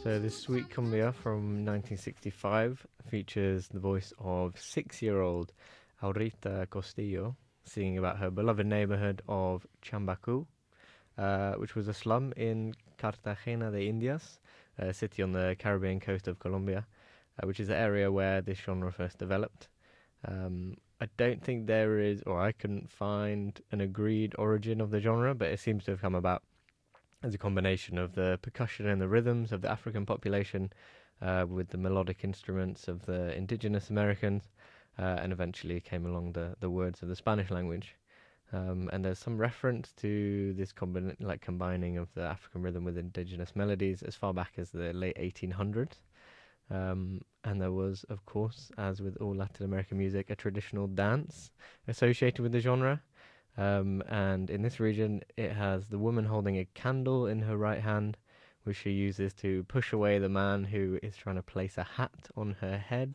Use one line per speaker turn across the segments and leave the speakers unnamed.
So this sweet cumbia from 1965 features the voice of 6-year-old Aurita Castillo singing about her beloved neighborhood of Chambacu, which was a slum in Cartagena de Indias, a city on the Caribbean coast of Colombia, which is the area where this genre first developed. I don't think there is, or I couldn't find an agreed origin of the genre, but it seems to have come about as a combination of the percussion and the rhythms of the African population with the melodic instruments of the indigenous Americans, and eventually came along the words of the Spanish language. And there's some reference to this combining of the African rhythm with indigenous melodies as far back as the late 1800s. And there was, of course, as with all Latin American music, a traditional dance associated with the genre. And in this region, it has the woman holding a candle in her right hand, which she uses to push away the man who is trying to place a hat on her head.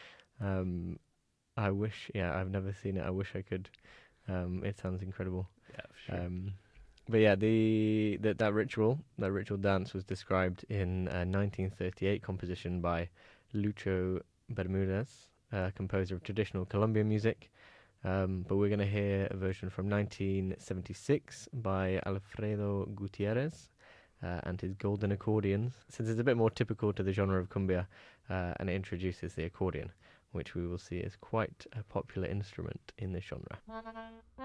I wish, yeah, I've never seen it. I wish I could. It sounds incredible.
Yeah, sure.
But yeah, that ritual dance was described in a 1938 composition by Lucho Bermudez, composer of traditional Colombian music. But we're going to hear a version from 1976 by Alfredo Gutierrez and his Golden Accordions, since it's a bit more typical to the genre of cumbia, and it introduces the accordion, which we will see is quite a popular instrument in this genre.